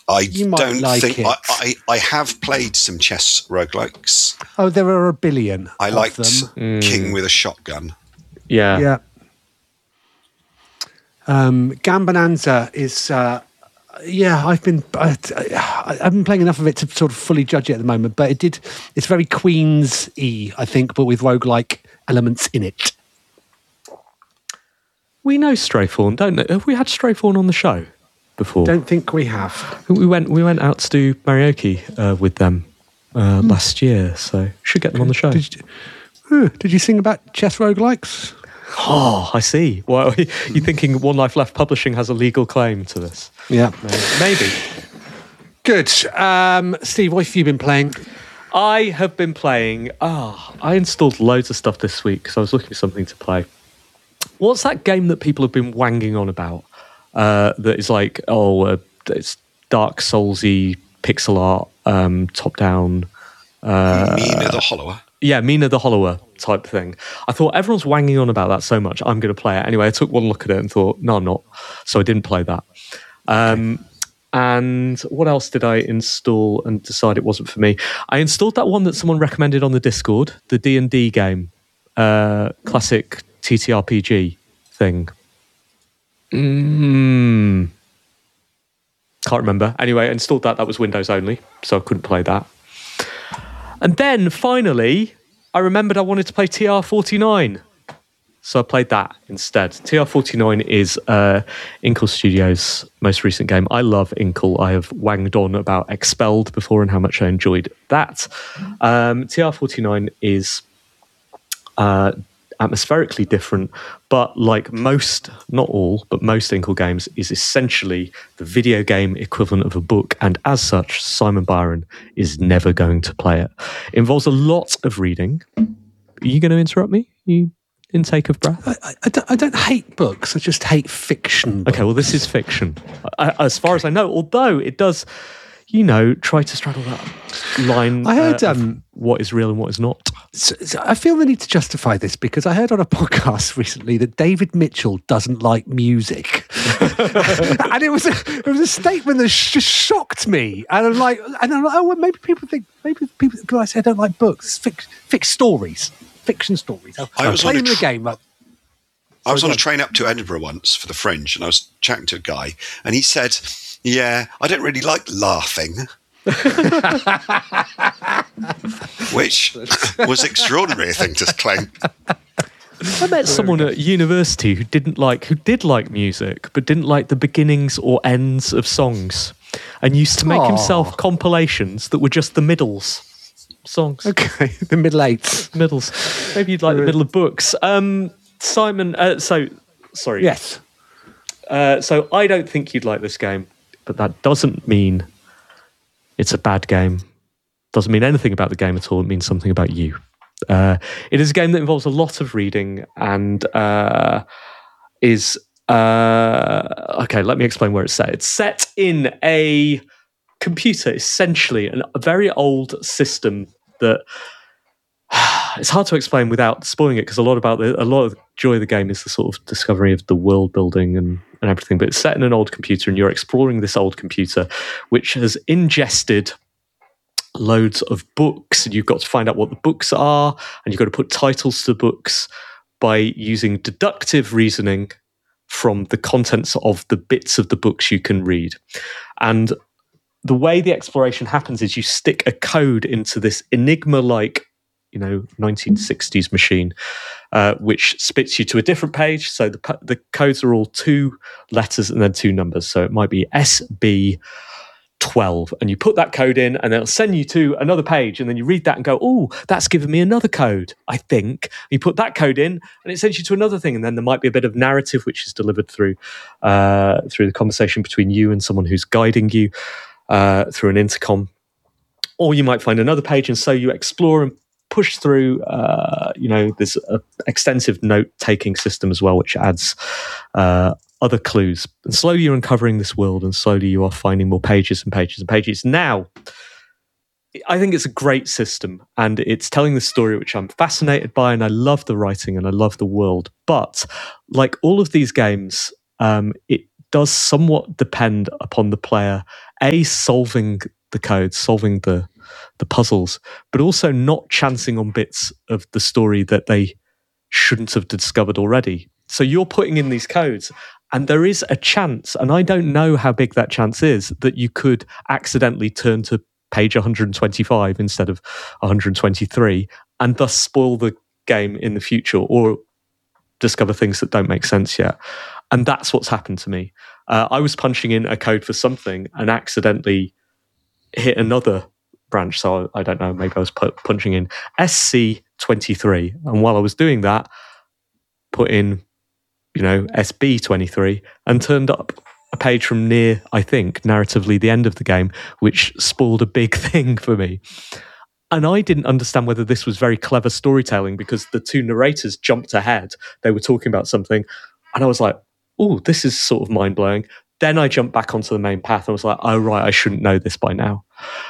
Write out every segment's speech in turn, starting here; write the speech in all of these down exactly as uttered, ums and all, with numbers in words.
I You might don't like think it. I, I, I have played some chess roguelikes. Oh, there are a billion. I of liked them. King with a Shotgun. Yeah. Yeah. Um, Gambonanza is, uh, yeah, I've been, I, I, I've been playing enough of it to sort of fully judge it at the moment, but it did, it's very Queens-y, I think, but with roguelike elements in it. We know Straythorn, don't know. Have we had Straythorn on the show before? Don't think we have. We went we went out to do karaoke uh, with them uh, Hmm. last year, so should get them on the show. Did you, uh, did you sing about chess roguelikes? Oh, I see. Well, you're thinking One Life Left Publishing has a legal claim to this? Yeah. Maybe. Good. Um, Steve, what have you been playing? I have been playing... Ah, I installed loads of stuff this week because I was looking for something to play. What's that game that people have been wanging on about? Uh, that is like, oh, uh, it's Dark Souls-y, pixel art, um, top-down... Uh, Mina the Hollower. Yeah, Mina the Hollower type thing. I thought everyone's wanging on about that so much, I'm going to play it. Anyway, I took one look at it and thought, no, I'm not. So I didn't play that. Um, okay. And what else did I install and decide it wasn't for me? I installed that one that someone recommended on the Discord, the D and D game, uh, classic T T R P G thing. Mm. Can't remember. Anyway, I installed that. That was Windows only, so I couldn't play that. And then, finally, I remembered I wanted to play T R forty-nine. So I played that instead. T R forty-nine is uh, Inkle Studios' most recent game. I love Inkle. I have wanged on about Expelled before and how much I enjoyed that. Um, T R forty-nine is uh, atmospherically different, but like most, not all, but most Inkle games, is essentially the video game equivalent of a book, and as such, Simon Byron is never going to play it. It involves a lot of reading. Are you going to interrupt me? You intake of breath? I, I, don't, I don't hate books, I just hate fiction books. Okay, well, this is fiction, I, as far as I know, although it does, you know, try to straddle that line. I heard uh, um, what is real and what is not. So, so I feel the need to justify this because I heard on a podcast recently that David Mitchell doesn't like music, and it was a, it was a statement that sh- just shocked me. And I'm like, and I'm like, oh, well, maybe people think, maybe people, people I say I don't like books, fic, fic stories, fiction stories. I'll, I I'll was play on a them in tr- a game. Like, I was sorry, on a train up to Edinburgh once for the Fringe, and I was chatting to a guy, and he said, "Yeah, I don't really like laughing." Which was extraordinary, I think, to claim. I met someone at university who didn't like, who did like music, but didn't like the beginnings or ends of songs, and used to make Aww. himself compilations that were just the middles songs. Okay, the middle eights. Middles. Maybe you'd like the middle of books. Um, Simon, uh, so, sorry. Yes. Uh, so I don't think you'd like this game, but that doesn't mean it's a bad game. Doesn't mean anything about the game at all. It means something about you. Uh, it is a game that involves a lot of reading and uh, is... Uh, okay, let me explain where it's set. It's set in a computer, essentially, an, a very old system that... It's hard to explain without spoiling it, because a lot about the, a lot of the joy of the game is the sort of discovery of the world building and, and everything. But it's set in an old computer, and you're exploring this old computer, which has ingested loads of books, and you've got to find out what the books are, and you've got to put titles to the books by using deductive reasoning from the contents of the bits of the books you can read. And the way the exploration happens is you stick a code into this Enigma-like, you know, nineteen sixties machine, uh, which spits you to a different page. So the the codes are all two letters and then two numbers. So it might be S B twelve, and you put that code in, and it'll send you to another page, and then you read that and go, oh, that's given me another code, I think. You put that code in, and it sends you to another thing, and then there might be a bit of narrative which is delivered through uh, through the conversation between you and someone who's guiding you uh, through an intercom. Or you might find another page, and so you explore and push through, uh, you know, there's an extensive note-taking system as well, which adds uh, other clues. And slowly you're uncovering this world, and slowly you are finding more pages and pages and pages. Now, I think it's a great system, and it's telling the story, which I'm fascinated by, and I love the writing, and I love the world. But like all of these games, um, it does somewhat depend upon the player, A, solving the codes, solving the the puzzles, but also not chancing on bits of the story that they shouldn't have discovered already. So you're putting in these codes, and there is a chance, and I don't know how big that chance is, that you could accidentally turn to page one hundred twenty-five instead of one hundred twenty-three, and thus spoil the game in the future or discover things that don't make sense yet. And that's what's happened to me. Uh, I was punching in a code for something and accidentally hit another branch. So I don't know, maybe I was pu- punching in S C twenty-three. And while I was doing that, put in, you know, S B twenty-three and turned up a page from near, I think, narratively the end of the game, which spoiled a big thing for me. And I didn't understand whether this was very clever storytelling because the two narrators jumped ahead. They were talking about something. And I was like, oh, this is sort of mind-blowing. Then I jumped back onto the main path and was like, oh, right, I shouldn't know this by now.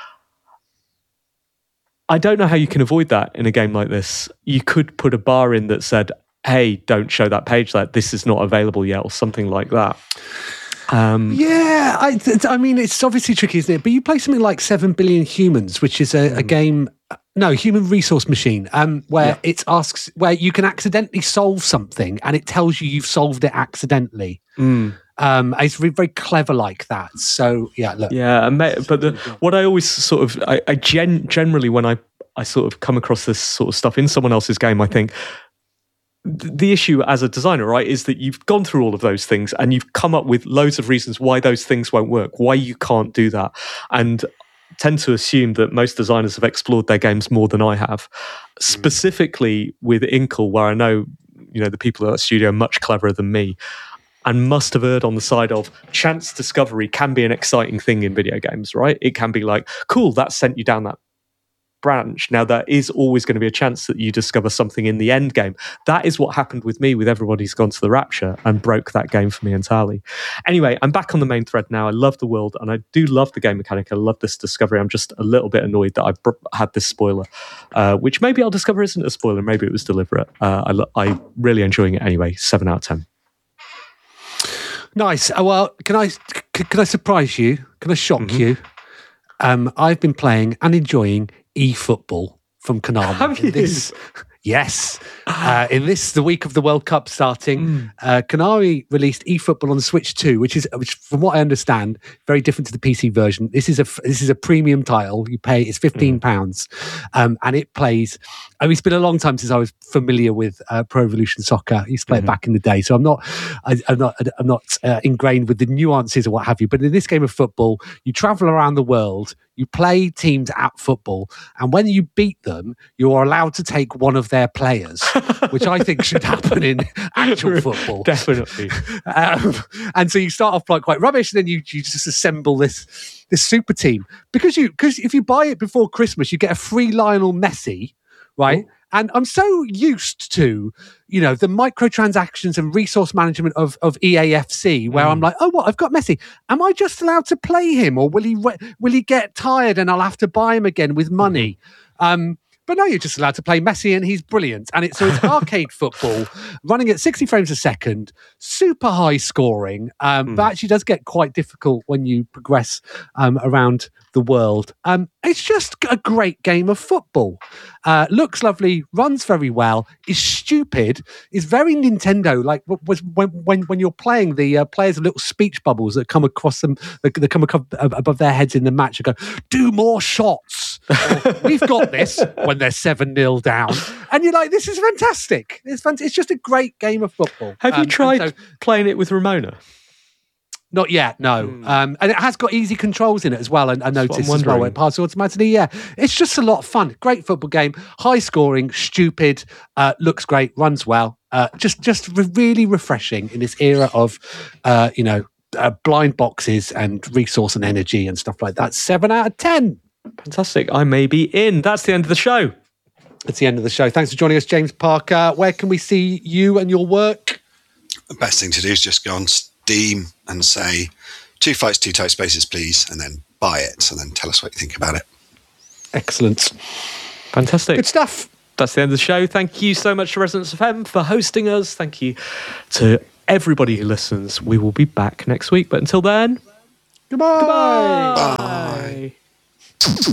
I don't know how you can avoid that in a game like this. You could put a bar in that said, hey, don't show that page, that this is not available yet, or something like that. Um, yeah, I, I mean, it's obviously tricky, isn't it? But you play something like Seven Billion Humans, which is a, a game, no, Human Resource Machine, um, where yeah. it asks, where you can accidentally solve something and it tells you you've solved it accidentally. Mm. Um, it's very, very clever like that. So yeah, look. Yeah, but the, what I always sort of, I, I gen, generally when I, I sort of come across this sort of stuff in someone else's game, I think, the issue as a designer, right, is that you've gone through all of those things and you've come up with loads of reasons why those things won't work, why you can't do that, and tend to assume that most designers have explored their games more than I have. Mm. Specifically with Inkle, where I know, you know, the people at that studio are much cleverer than me and must have erred on the side of chance discovery can be an exciting thing in video games, right? It can be like, cool, that sent you down that branch. Now, there is always going to be a chance that you discover something in the end game. That is what happened with me with Everybody's Gone to the Rapture and broke that game for me entirely. Anyway, I'm back on the main thread now. I love the world and I do love the game mechanic. I love this discovery. I'm just a little bit annoyed that I br- had this spoiler, uh, which maybe I'll discover isn't a spoiler. Maybe it was deliberate. Uh, I lo- I'm really enjoying it anyway. seven out of ten. Nice. Oh, well, can I c- can I surprise you? Can I shock mm-hmm. you? Um, I've been playing and enjoying eFootball from Konami. Have you? This, yes. Uh, in this, the week of the World Cup starting, mm. uh, Konami released eFootball on Switch two, which is, which, from what I understand, very different to the P C version. This is a this is a premium title. You pay it's fifteen pounds, mm. um, and it plays. I mean, it's been a long time since I was familiar with uh, Pro Evolution Soccer. I used to play mm-hmm. it back in the day, so I'm not I, I'm not I'm not uh, ingrained with the nuances or what have you. But in this game of football, you travel around the world. You play teams at football, and when you beat them, you are allowed to take one of their players, which I think should happen in actual football. Definitely. Um, and so you start off like quite rubbish, and then you, you just assemble this this super team because you because if you buy it before Christmas, you get a free Lionel Messi, right? Ooh. And I'm so used to, you know, the microtransactions and resource management of, of E A F C, where mm. I'm like, oh, what? I've got Messi. Am I just allowed to play him, or will he will he get tired and I'll have to buy him again with money? Mm. Um, but no, you're just allowed to play Messi, and he's brilliant. And it's so it's arcade football, running at sixty frames a second, super high scoring, um, mm. but actually does get quite difficult when you progress um, around the world. Um, it's just a great game of football. Uh, looks lovely, runs very well, is stupid, is very Nintendo. Like was when when when you're playing, the uh, players have little speech bubbles that come across them, that, that come above their heads in the match and go, "Do more shots. Or, we've got this." When they're seven nil down, and you're like, "This is fantastic. It's fun- It's just a great game of football." Have um, you tried so, playing it with Ramona? Not yet, no. Mm. Um, and it has got easy controls in it as well. And I noticed as well, it passes automatically. Yeah, it's just a lot of fun. Great football game, high scoring, stupid, uh, looks great, runs well. Uh, just, just re- really refreshing in this era of, uh, you know, uh, blind boxes and resource and energy and stuff like that. Seven out of ten. Fantastic. I may be in. That's the end of the show. That's the end of the show. Thanks for joining us, James Parker. Where can we see you and your work? The best thing to do is just go on Steam and say two fights, two tight spaces, please, and then buy it, and then tell us what you think about it. Excellent. Fantastic. Good stuff. That's the end of the show. Thank you so much to Resonance F M for hosting us. Thank you to everybody who listens. We will be back next week. But until then, Goodbye. goodbye. Bye.